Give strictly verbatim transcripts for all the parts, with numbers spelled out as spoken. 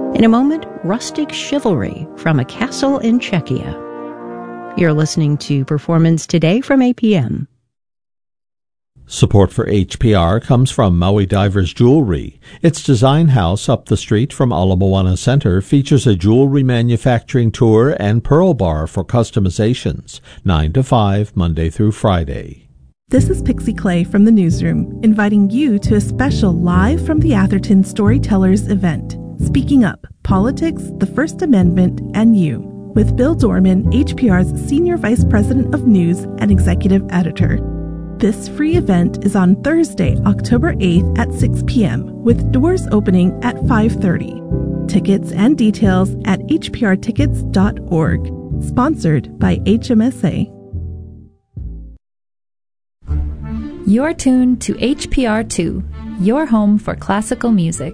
In a moment, rustic chivalry from a castle in Czechia. You're listening to Performance Today from A P M. Support for H P R comes from Maui Divers Jewelry. Its design house up the street from Ala Moana Center features a jewelry manufacturing tour and pearl bar for customizations, nine to five, Monday through Friday. This is Pixie Clay from the newsroom, inviting you to a special Live from the Atherton Storytellers event, Speaking Up, Politics, the First Amendment, and You, with Bill Dorman, H P R's Senior Vice President of News and Executive Editor. This free event is on Thursday, October eighth at six p.m., with doors opening at five thirty. Tickets and details at h p r tickets dot org. Sponsored by H M S A. You're tuned to H P R two, your home for classical music.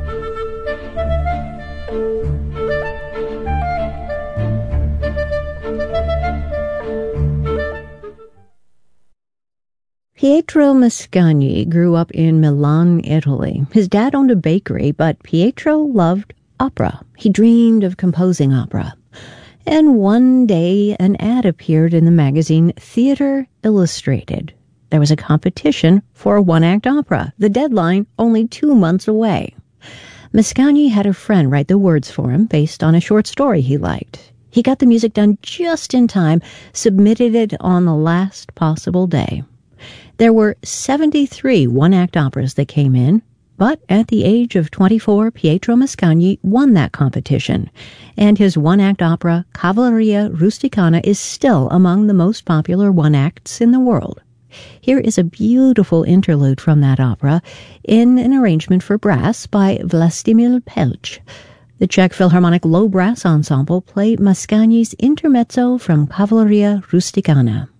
Pietro Mascagni grew up in Milan, Italy. His dad owned a bakery, but Pietro loved opera. He dreamed of composing opera. And one day, an ad appeared in the magazine Theatre Illustrated. There was a competition for a one-act opera, the deadline only two months away. Mascagni had a friend write the words for him based on a short story he liked. He got the music done just in time, submitted it on the last possible day. There were seventy-three one-act operas that came in, but at the age of twenty-four, Pietro Mascagni won that competition, and his one-act opera, Cavalleria Rusticana, is still among the most popular one-acts in the world. Here is a beautiful interlude from that opera in an arrangement for brass by Vlastimil Pelch. The Czech Philharmonic Low Brass Ensemble play Mascagni's intermezzo from Cavalleria Rusticana.